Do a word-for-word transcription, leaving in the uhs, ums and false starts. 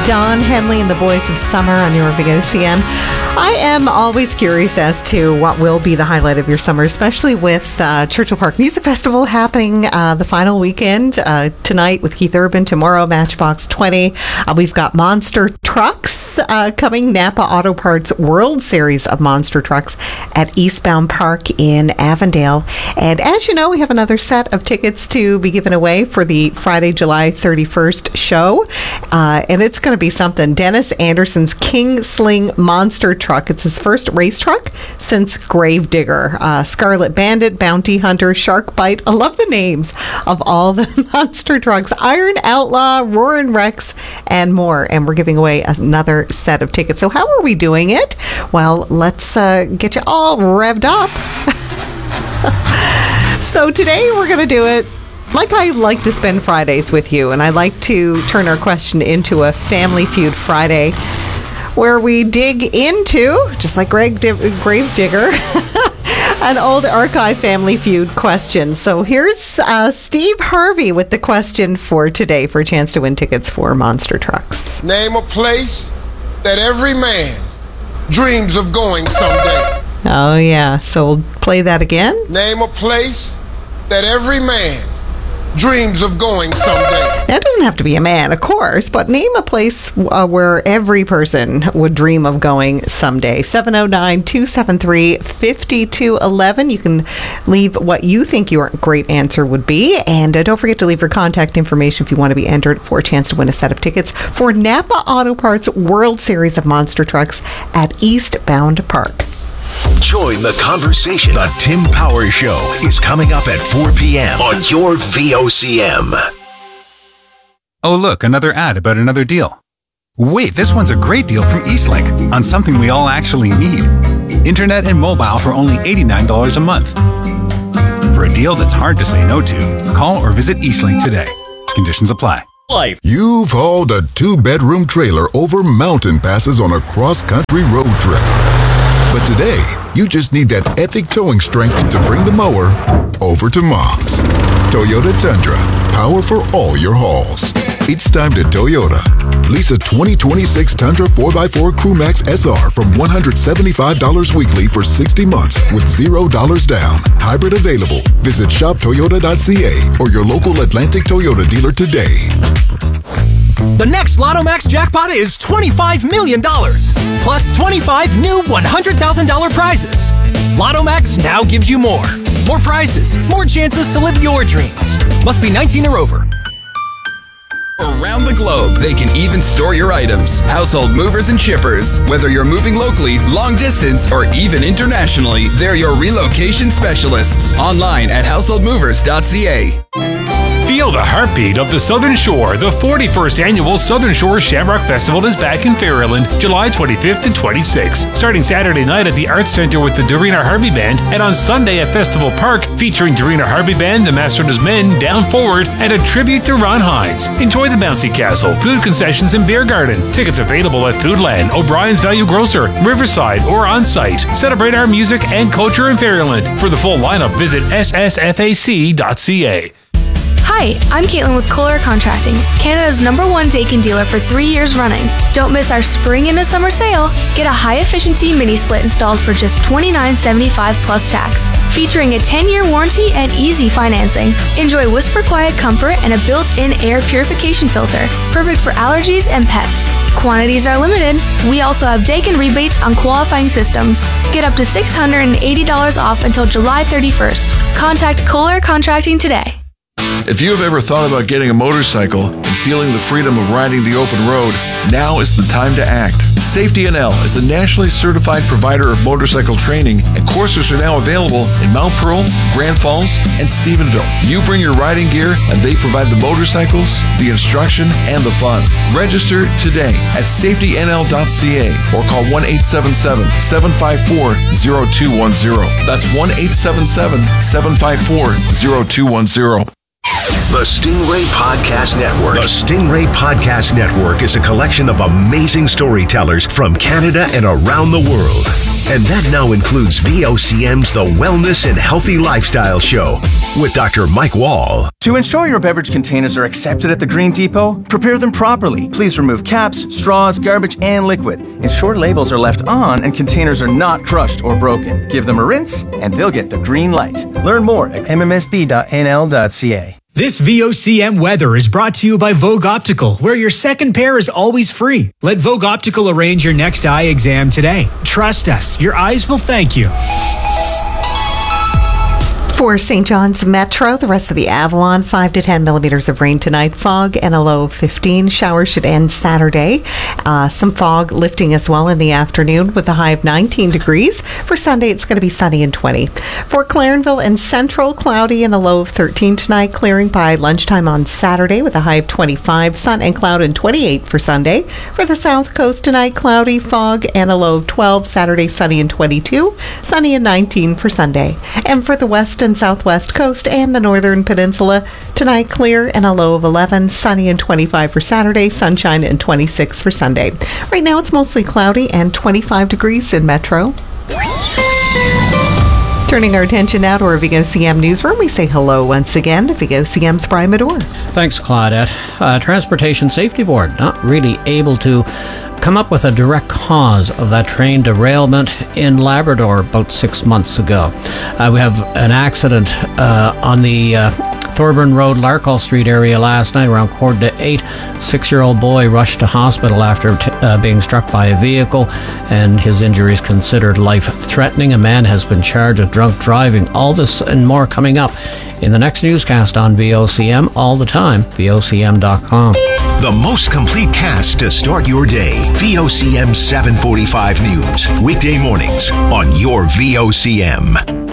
Don Henley and the Boys of Summer on your V O C M. I am always curious as to what will be the highlight of your summer, especially with uh, Churchill Park Music Festival happening uh, the final weekend uh, tonight with Keith Urban, tomorrow Matchbox twenty. Uh, we've got Monster Trucks uh, coming, Napa Auto Parts World Series of Monster Trucks at Eastbound Park in Avondale. And as you know, we have another set of tickets to be given away for the Friday, July thirty-first show. Uh, and it's going to be something. Dennis Anderson's King Sling Monster Truck. It's his first race truck since Gravedigger. Uh, Scarlet Bandit, Bounty Hunter, Shark Bite. I love the names of all the monster trucks. Iron Outlaw, Roaring Rex, and more. And we're giving away another set of tickets. So how are we doing it? Well, let's uh, get you all revved up. So today we're going to do it like I like to spend Fridays with you, and I like to turn our question into a Family Feud Friday, where we dig into, just like Greg Di- Gravedigger, an old archive Family Feud question. So here's uh, Steve Harvey with the question for today for a chance to win tickets for Monster Trucks. Name a place that every man dreams of going someday. Oh, yeah. So we'll play that again. Name a place that every man dreams of going someday. Now, it doesn't have to be a man, of course, but name a place uh, where every person would dream of going someday. seven oh nine, two seven three, five two one one. You can leave what you think your great answer would be. And uh, don't forget to leave your contact information if you want to be entered for a chance to win a set of tickets for Napa Auto Parts World Series of Monster Trucks at Eastbound Park. Join the conversation. The Tim Power Show is coming up at four p.m. on your V O C M. Oh, look, another ad about another deal. Wait, this one's a great deal from Eastlink on something we all actually need. Internet and mobile for only eighty-nine dollars a month. For a deal that's hard to say no to, call or visit Eastlink today. Conditions apply. Life. You've hauled a two-bedroom trailer over mountain passes on a cross-country road trip. But today, you just need that epic towing strength to bring the mower over to Mom's. Toyota Tundra, power for all your hauls. It's time to Toyota. Lease a twenty twenty-six Tundra four by four Crewmax S R from one hundred seventy-five dollars weekly for sixty months with zero dollars down. Hybrid available. Visit shop toyota dot c a or your local Atlantic Toyota dealer today. The next Lotto Max jackpot is twenty-five million dollars, plus twenty-five new one hundred thousand dollars prizes. Lotto Max now gives you more. More prizes, more chances to live your dreams. Must be nineteen or over. Around the globe, they can even store your items. Household movers and shippers. Whether you're moving locally, long distance, or even internationally, they're your relocation specialists. Online at household movers dot c a. Feel the heartbeat of the Southern Shore. The forty-first Annual Southern Shore Shamrock Festival is back in Fairland, July twenty-fifth and twenty-sixth. Starting Saturday night at the Arts Center with the Dorina Harvey Band, and on Sunday at Festival Park, featuring Dorina Harvey Band, the Master's Men, Down Forward, and a tribute to Ron Hines. Enjoy the bouncy castle, food concessions, and beer garden. Tickets available at Foodland, O'Brien's Value Grocer, Riverside, or on site. Celebrate our music and culture in Fairland. For the full lineup, visit s s f a c dot c a. Hi, I'm Caitlin with Kohler Contracting, Canada's number one Daikin dealer for three years running. Don't miss our spring into summer sale. Get a high-efficiency mini-split installed for just twenty-nine seventy-five plus tax, featuring a ten-year warranty and easy financing. Enjoy whisper quiet comfort and a built-in air purification filter, perfect for allergies and pets. Quantities are limited. We also have Daikin rebates on qualifying systems. Get up to six hundred eighty dollars off until July thirty-first. Contact Kohler Contracting today. If you have ever thought about getting a motorcycle and feeling the freedom of riding the open road, now is the time to act. Safety N L is a nationally certified provider of motorcycle training, and courses are now available in Mount Pearl, Grand Falls, and Stephenville. You bring your riding gear, and they provide the motorcycles, the instruction, and the fun. Register today at safety n l dot c a or call one eight seven seven, seven five four, zero two one zero. That's one eight seven seven, seven five four, zero two one zero. The Stingray Podcast Network. The Stingray Podcast Network is a collection of amazing storytellers from Canada and around the world. And that now includes V O C M's The Wellness and Healthy Lifestyle Show with Doctor Mike Wall. To ensure your beverage containers are accepted at the Green Depot, prepare them properly. Please remove caps, straws, garbage, and liquid. Ensure labels are left on and containers are not crushed or broken. Give them a rinse and they'll get the green light. Learn more at m m s b dot n l dot c a. This V O C M weather is brought to you by Vogue Optical, where your second pair is always free. Let Vogue Optical arrange your next eye exam today. Trust us, your eyes will thank you. For Saint John's Metro, the rest of the Avalon, five to ten millimeters of rain tonight, fog and a low of fifteen. Showers should end Saturday. Uh, some fog lifting as well in the afternoon with a high of nineteen degrees. For Sunday, it's going to be sunny and twenty. For Clarenville and Central, cloudy and a low of thirteen tonight, clearing by lunchtime on Saturday with a high of twenty-five. Sun and cloud and twenty-eight for Sunday. For the South Coast tonight, cloudy, fog and a low of twelve. Saturday, sunny and twenty-two. Sunny and nineteen for Sunday. And for the West and Southwest Coast and the Northern Peninsula, tonight clear and a low of eleven, sunny and twenty-five for Saturday, sunshine and twenty-six for Sunday. Right now it's mostly cloudy and twenty-five degrees in Metro. Turning our attention now to our V O C M newsroom, we say hello once again to V O C M's Brian Medore. Thanks, Claudette. Uh, Transportation Safety Board not really able to come up with a direct cause of that train derailment in Labrador about six months ago. Uh, we have an accident uh, on the uh, Thorburn Road, Larkall Street area last night around quarter to eight. Six-year-old boy rushed to hospital after t- uh, being struck by a vehicle, and his injuries considered life-threatening. A man has been charged with drunk driving. All this and more coming up in the next newscast on V O C M, all the time, V O C M dot com. The most complete cast to start your day. V O C M seven forty-five News. Weekday mornings on your V O C M.